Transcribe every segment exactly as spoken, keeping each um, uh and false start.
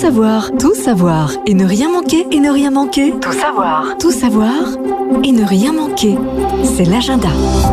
savoir, tout savoir et ne rien manquer, et ne rien manquer. Tout savoir, tout savoir et ne rien manquer. C'est l'agenda.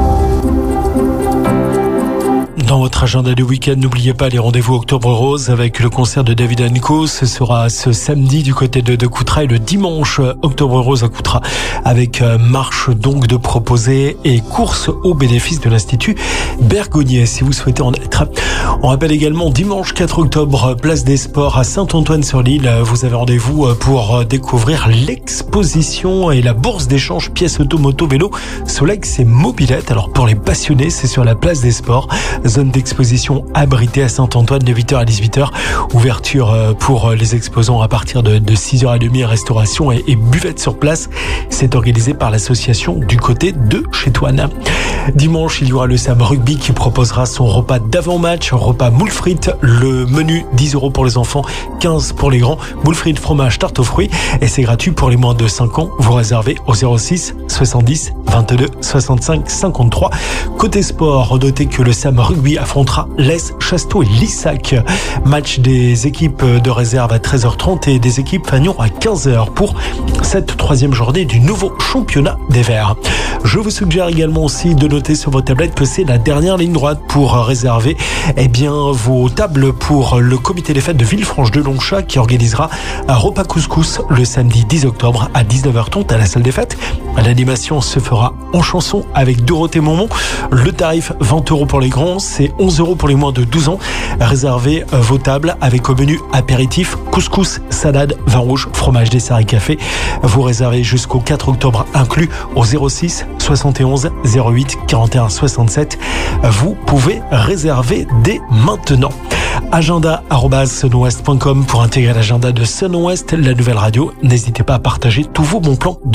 Dans votre agenda du week-end, n'oubliez pas les rendez-vous Octobre Rose avec le concert de David and Co. Ce sera ce samedi du côté de, de Coutras et le dimanche Octobre Rose à Coutras avec marche donc de proposés et course au bénéfice de l'Institut Bergonié si vous souhaitez en être. On rappelle également dimanche quatre octobre, place des Sports à Saint-Antoine-sur-l'Île. Vous avez rendez-vous pour découvrir l'exposition et la bourse d'échange pièces auto, moto, vélo, Solex et mobilette. Alors pour les passionnés, c'est sur la place des Sports. Zone d'exposition abritée à Saint-Antoine de huit heures à dix-huit heures. Ouverture pour les exposants à partir de, de six heures trente, restauration et, et buvette sur place. C'est organisé par l'association du côté de Chétoine. Dimanche, il y aura le Sam Rugby qui proposera son repas d'avant-match, repas moules frites, le menu dix euros pour les enfants, quinze pour les grands, moules frites, fromage, tarte aux fruits et c'est gratuit pour les moins de cinq ans. Vous réservez au zéro six soixante-dix vingt-deux soixante-cinq cinquante-trois. Côté sport, notez que le Sam Rugby affrontera l'Es, Chasteau et Lissac. Match des équipes de réserve à treize heures trente et des équipes Fagnon à quinze heures pour cette troisième journée du nouveau championnat des Verts. Je vous suggère également aussi de noter sur vos tablettes que c'est la dernière ligne droite pour réserver eh bien, vos tables pour le comité des fêtes de Villefranche-de-Longchat qui organisera un repas couscous le samedi dix octobre à dix-neuf heures trente à la salle des fêtes. L'animation se fera en chanson avec Dorothée Momont. Le tarif vingt euros pour les grands, c'est onze euros pour les moins de douze ans. Réservez vos tables avec au menu apéritif, couscous, salade, vin rouge, fromage, dessert et café. Vous réservez jusqu'au quatre octobre inclus au zéro six soixante et onze zéro huit quarante et un soixante-sept. Vous pouvez réserver dès maintenant. agenda arobase sunwest point com pour intégrer l'agenda de Sunwest, la nouvelle radio. N'hésitez pas à partager tous vos bons plans de